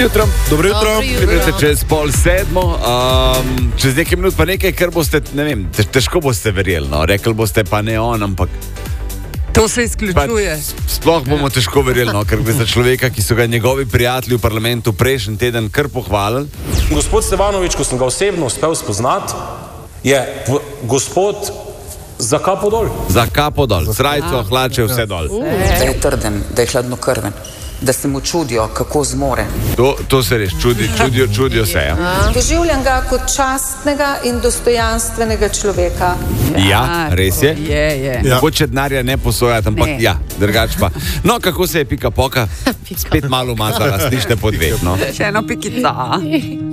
Dobro jutro. Pridete čez 6:30, čez nekaj minut pa nekaj, kar boste, ne vem, težko boste verjeli, no. Rekli boste pa ne on, ampak to se izključuje. Sploh bomo težko verjeli, no, ker gre za človeka, ki so ga njegovi prijatelji v parlamentu prejšnji teden kar pohvalili. Gospod Stevanovič, ko sem ga osebno uspel spoznati, je gospod za kapo dol. Za kapo dol, srajco, hlače, vse dol. Da je trden, da je hladnokrven, da se mu čudijo, kako zmore. To se res čudijo se. Ja. Doživljam ga kot častnega in dostojanstvenega človeka. Ja, res je. Je. Mogoče denarja ne posojati, ampak ne. Ja, drugače pa. No, kako se je Pika Poka spet malo umazala, slište po dveh, no. Še eno pikica.